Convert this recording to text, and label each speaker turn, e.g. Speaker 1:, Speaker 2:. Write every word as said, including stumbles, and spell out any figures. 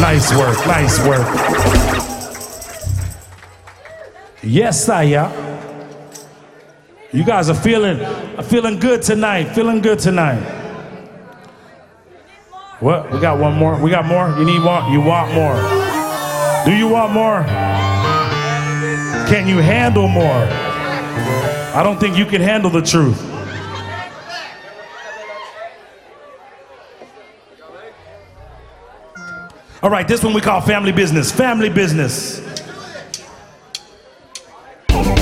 Speaker 1: Nice work, nice work. Yes, Saya. You guys are feeling, feeling good tonight, feeling good tonight. What? We got one more? We got more? You need one? You want more? Do you want more? Can you handle more? I don't think you can handle the truth. All right, this one we call family business. Family business.